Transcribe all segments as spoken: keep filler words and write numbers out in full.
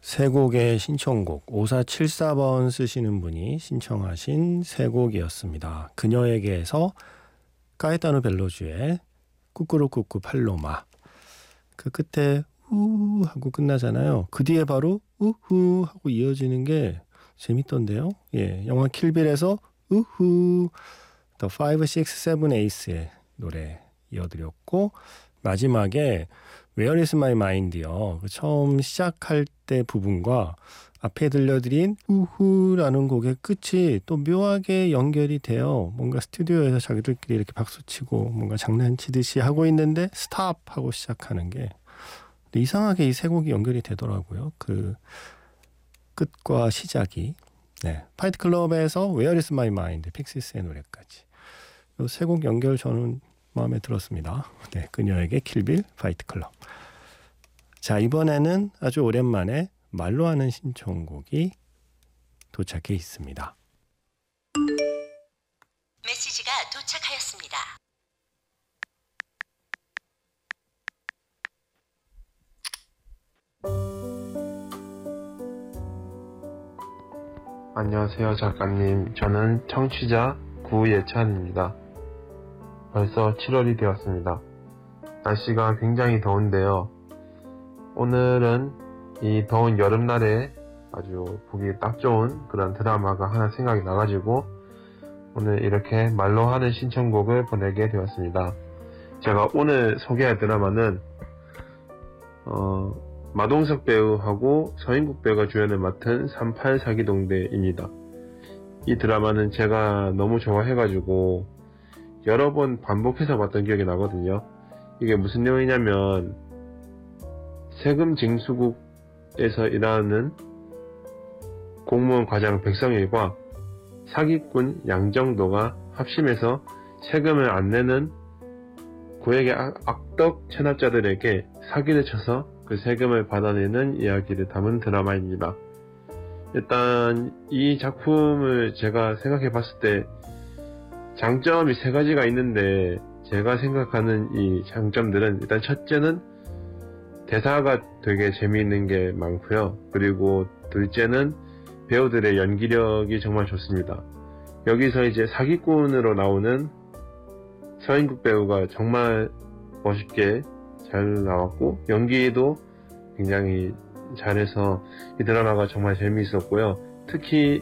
세 곡의 신청곡 오사칠사 번 쓰시는 분이 신청하신 세 곡이었습니다. 그녀에게서 까에타노 벨로주의 꾸꾸루꾸꾸 팔로마, 그 끝에 우 하고 끝나잖아요. 그 뒤에 바로 우후 하고 이어지는 게 재밌던데요. 예, 영화 킬빌에서 우후 The five, six, seven, eight의 노래 이어드렸고, 마지막에 Where is my mind요. 처음 시작할 때 부분과 앞에 들려드린 우후라는 곡의 끝이 또 묘하게 연결이 돼요. 뭔가 스튜디오에서 자기들끼리 이렇게 박수치고 뭔가 장난치듯이 하고 있는데 스탑 하고 시작하는 게 이상하게 이 세 곡이 연결이 되더라고요. 그 끝과 시작이. 네, 파이트 클럽에서 Where is my mind, 픽시스의 노래까지. 이 세 곡 연결 저는 마음에 들었습니다. 네, 그녀에게 킬빌, 파이트 클럽. 자, 이번에는 아주 오랜만에 말로 하는 신청곡이 도착해 있습니다. 메시지가 도착하였습니다. 안녕하세요, 작가님. 저는 청취자 구예찬입니다. 벌써 칠월이 되었습니다. 날씨가 굉장히 더운데요. 오늘은 이 더운 여름날에 아주 보기 딱 좋은 그런 드라마가 하나 생각이 나가지고 오늘 이렇게 말로 하는 신청곡을 보내게 되었습니다. 제가 오늘 소개할 드라마는 어, 마동석 배우하고 서인국 배우가 주연을 맡은 삼팔 사기동대입니다. 이 드라마는 제가 너무 좋아해가지고 여러 번 반복해서 봤던 기억이 나거든요. 이게 무슨 내용이냐면 세금 징수국에서 일하는 공무원 과장 백성일과 사기꾼 양정도가 합심해서 세금을 안 내는 고액의 악덕 체납자들에게 사기를 쳐서 그 세금을 받아내는 이야기를 담은 드라마입니다. 일단 이 작품을 제가 생각해 봤을 때 장점이 세 가지가 있는데, 제가 생각하는 이 장점들은 일단 첫째는 대사가 되게 재미있는 게 많고요. 그리고 둘째는 배우들의 연기력이 정말 좋습니다. 여기서 이제 사기꾼으로 나오는 서인국 배우가 정말 멋있게 잘 나왔고 연기도 굉장히 잘해서 이 드라마가 정말 재미있었고요. 특히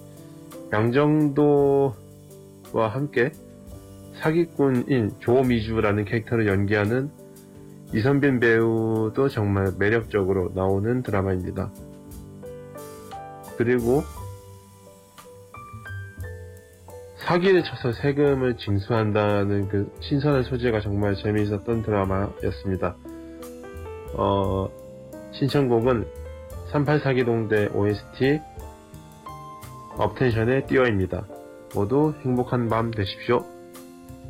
양정도와 함께 사기꾼인 조미주라는 캐릭터를 연기하는 이선빈 배우도 정말 매력적으로 나오는 드라마입니다. 그리고 사기를 쳐서 세금을 징수한다는 그 신선한 소재가 정말 재미있었던 드라마였습니다. 어, 신청곡은 삼팔 사기동대 오에스티 업텐션의 띄어입니다. 모두 행복한 밤 되십시오.